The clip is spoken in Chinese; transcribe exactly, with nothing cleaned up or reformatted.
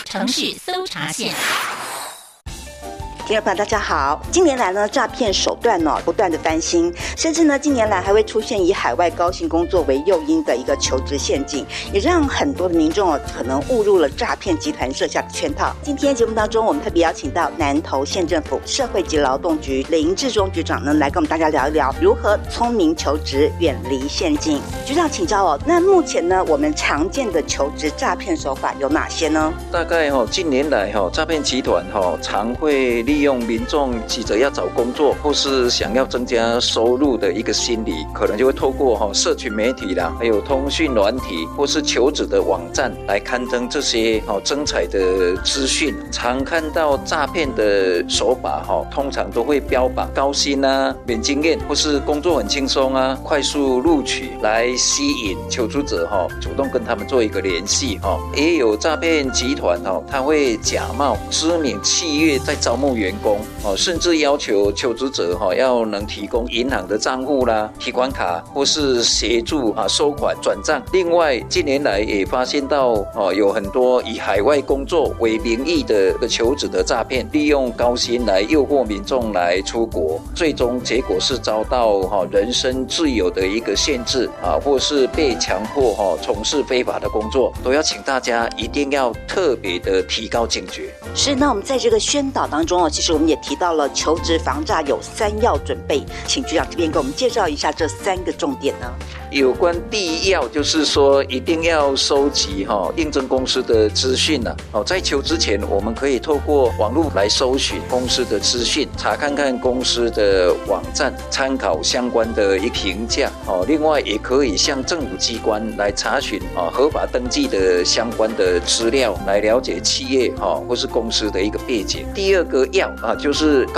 程序搜查线。 听众朋友大家好，近年来呢，诈骗手段呢、哦、不断的翻新，甚至呢近年来还会出现以海外高薪工作为诱因的一个求职陷阱，也让很多的民众哦可能误入了诈骗集团设下的圈套。今天节目当中，我们特别邀请到南投县政府社会及劳动局林志忠局长呢，来跟我们大家聊一聊如何聪明求职，远离陷阱。局长请教哦，那目前呢我们常见的求职诈骗手法有哪些呢？ 大概哈、哦、近年来哈、哦、诈骗集团哈、哦、常会利用民众急着要找工作或是想要增加收入的一个心理，可能就会透过哈社群媒体啦，还有通讯软体或是求职的网站来刊登这些哈征才的资讯。常看到诈骗的手法哈，通常都会标榜高薪啊、免经验或是工作很轻松啊、快速录取，来吸引求职者哈主动跟他们做一个联系哈。也有诈骗集团哈，他会假冒知名企业在招募员工。甚至要求求职者要能提供银行的账户啦、提款卡，或是协助收款转账。另外，近年来也发现到有很多以海外工作为名义的求职的诈骗，利用高薪来诱惑民众来出国，最终结果是遭到人身自由的一个限制啊，或是被强迫从事非法的工作，都要请大家一定要特别的提高警觉。 是，那我们在这个宣导当中哦，其实我们也提到了求职防诈有三要准备，请局长这边给我们介绍一下这三个重点呢。 有关第一要就是说，一定要收集哈、哦、应征公司的资讯呐、啊。哦，在求之前，我们可以透过网络来搜寻公司的资讯，查看看公司的网站，参考相关的一评价。哦，另外也可以向政府机关来查询啊合法登记的相关的资料，来了解企业哈、哦、或是公司的一个背景。第二个要啊就是